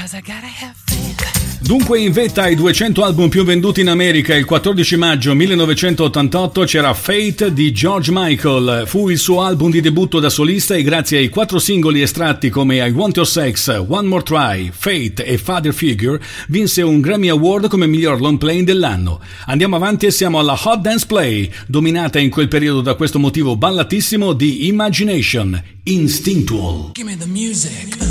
Dunque, in vetta ai 200 album più venduti in America il 14 maggio 1988 c'era Fate di George Michael. Fu il suo album di debutto da solista e grazie ai 4 singoli estratti come I Want Your Sex, One More Try, Fate e Father Figure vinse un Grammy Award come miglior long play dell'anno. Andiamo avanti e siamo alla Hot Dance Play, dominata in quel periodo da questo motivo ballatissimo di Imagination, Instinctual. Give me the music.